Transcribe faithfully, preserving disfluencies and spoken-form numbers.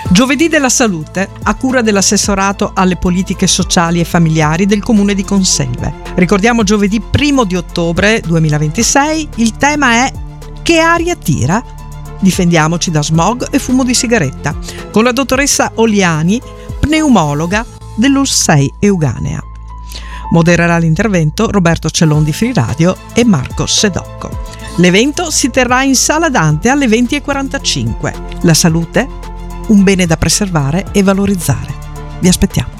Giovedì della salute, a cura dell'assessorato alle politiche sociali e familiari del comune di Conselve. Ricordiamo giovedì primo di ottobre duemilaventisei, il tema è "Che aria tira?". Difendiamoci da smog e fumo di sigaretta, con la dottoressa Oliani, pneumologa dell'U L S E I Euganea. Modererà l'intervento Roberto Cellon di Free Radio e Marco Sedocco. L'evento si terrà in Sala Dante alle venti e quarantacinque. La salute? Un bene da preservare e valorizzare. Vi aspettiamo.